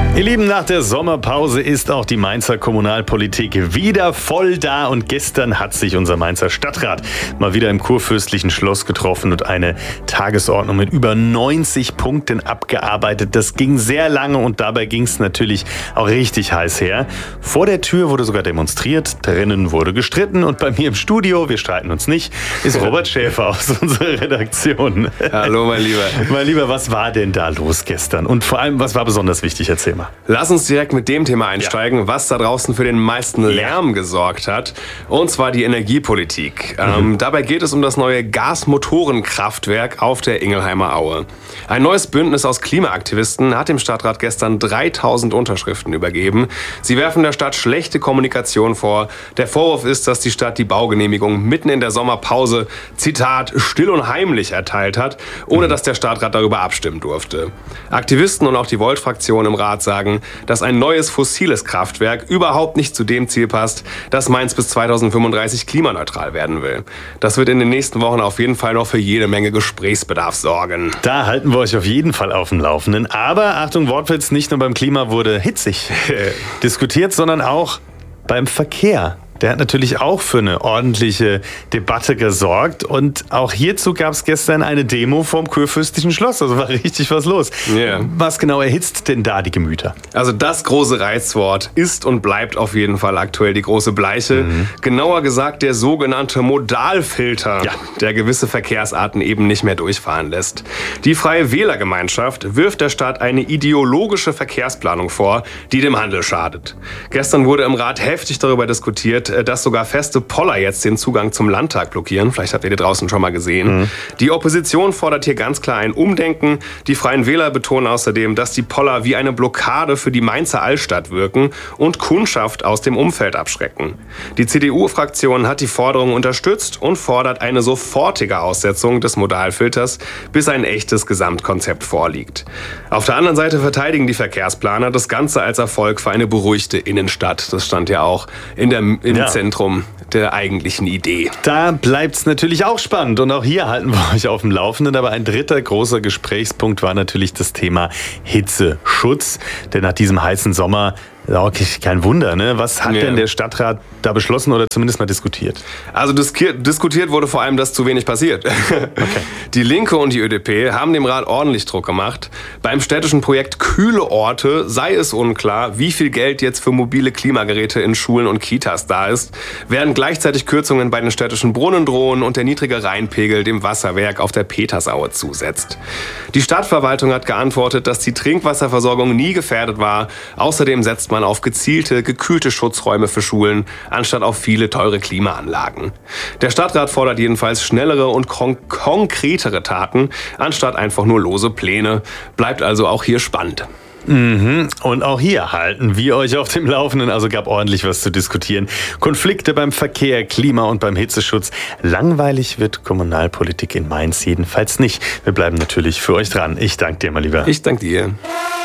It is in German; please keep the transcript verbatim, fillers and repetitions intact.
Ihr Lieben, nach der Sommerpause ist auch die Mainzer Kommunalpolitik wieder voll da und gestern hat sich unser Mainzer Stadtrat mal wieder im kurfürstlichen Schloss getroffen und eine Tagesordnung mit über neunzig Punkten abgearbeitet. Das ging sehr lange und dabei ging es natürlich auch richtig heiß her. Vor der Tür wurde sogar demonstriert, drinnen wurde gestritten und bei mir im Studio, wir streiten uns nicht, ist Robert Schäfer aus unserer Redaktion. Hallo mein Lieber. Mein Lieber, was war denn da los gestern? Und vor allem, was war besonders wichtig? Erzähl mal. Lass uns direkt mit dem Thema einsteigen, ja. was da draußen für den meisten Lärm ja. gesorgt hat. Und zwar die Energiepolitik. Mhm. Ähm, dabei geht es um das neue Gasmotorenkraftwerk auf der Ingelheimer Aue. Ein neues Bündnis aus Klimaaktivisten hat dem Stadtrat gestern dreitausend Unterschriften übergeben. Sie werfen der Stadt schlechte Kommunikation vor. Der Vorwurf ist, dass die Stadt die Baugenehmigung mitten in der Sommerpause, Zitat, still und heimlich erteilt hat, ohne mhm. dass der Stadtrat darüber abstimmen durfte. Aktivisten und auch die Volt-Fraktion im Rat sagen, dass ein neues fossiles Kraftwerk überhaupt nicht zu dem Ziel passt, dass Mainz bis zweitausendfünfunddreißig klimaneutral werden will. Das wird in den nächsten Wochen auf jeden Fall noch für jede Menge Gesprächsbedarf sorgen. Da halten wir euch auf jeden Fall auf dem Laufenden. Aber Achtung, Wortwitz, nicht nur beim Klima wurde hitzig diskutiert, sondern auch beim Verkehr. Der hat natürlich auch für eine ordentliche Debatte gesorgt. Und auch hierzu gab es gestern eine Demo vorm kurfürstlichen Schloss. Also war richtig was los. Yeah. Was genau erhitzt denn da die Gemüter? Also das große Reizwort ist und bleibt auf jeden Fall aktuell die große Bleiche. Mhm. Genauer gesagt der sogenannte Modalfilter, ja. der gewisse Verkehrsarten eben nicht mehr durchfahren lässt. Die Freie Wählergemeinschaft wirft der Stadt eine ideologische Verkehrsplanung vor, die dem Handel schadet. Gestern wurde im Rat heftig darüber diskutiert, dass sogar feste Poller jetzt den Zugang zum Landtag blockieren. Vielleicht habt ihr die draußen schon mal gesehen. Mhm. Die Opposition fordert hier ganz klar ein Umdenken. Die Freien Wähler betonen außerdem, dass die Poller wie eine Blockade für die Mainzer Altstadt wirken und Kundschaft aus dem Umfeld abschrecken. Die C D U-Fraktion hat die Forderung unterstützt und fordert eine sofortige Aussetzung des Modalfilters, bis ein echtes Gesamtkonzept vorliegt. Auf der anderen Seite verteidigen die Verkehrsplaner das Ganze als Erfolg für eine beruhigte Innenstadt. Das stand ja auch in der in ja. Zentrum der eigentlichen Idee. Da bleibt's natürlich auch spannend und auch hier halten wir euch auf dem Laufenden. Aber ein dritter großer Gesprächspunkt war natürlich das Thema Hitzeschutz. Denn nach diesem heißen Sommer, okay, kein Wunder, ne? Was hat ja. denn der Stadtrat da beschlossen oder zumindest mal diskutiert? Also diski- diskutiert wurde vor allem, dass zu wenig passiert. Okay. Die Linke und die Ö D P haben dem Rat ordentlich Druck gemacht. Beim städtischen Projekt Kühle Orte sei es unklar, wie viel Geld jetzt für mobile Klimageräte in Schulen und Kitas da ist, während gleichzeitig Kürzungen bei den städtischen Brunnen drohen und der niedrige Rheinpegel dem Wasserwerk auf der Petersaue zusetzt. Die Stadtverwaltung hat geantwortet, dass die Trinkwasserversorgung nie gefährdet war. Außerdem setzt man auf gezielte, gekühlte Schutzräume für Schulen, anstatt auf viele teure Klimaanlagen. Der Stadtrat fordert jedenfalls schnellere und kon- konkretere Taten, anstatt einfach nur lose Pläne. Bleibt also auch hier spannend. Mhm. Und auch hier halten wir euch auf dem Laufenden, also gab ordentlich was zu diskutieren. Konflikte beim Verkehr, Klima und beim Hitzeschutz. Langweilig wird Kommunalpolitik in Mainz jedenfalls nicht. Wir bleiben natürlich für euch dran. Ich danke dir mal lieber. Ich danke dir.